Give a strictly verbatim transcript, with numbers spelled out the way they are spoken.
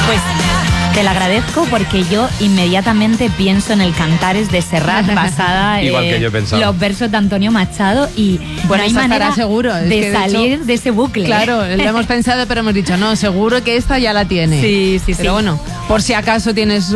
Pues te lo agradezco porque yo inmediatamente pienso en el Cantares de Serrat basada Igual que yo he en pensado. los versos de Antonio Machado y Bueno, no hay esa manera estará seguro, es de que de salir hecho- de ese bucle. Claro, lo hemos pensado, pero hemos dicho, no, seguro que esta ya la tiene. Sí, sí, sí. Pero bueno, por si acaso tienes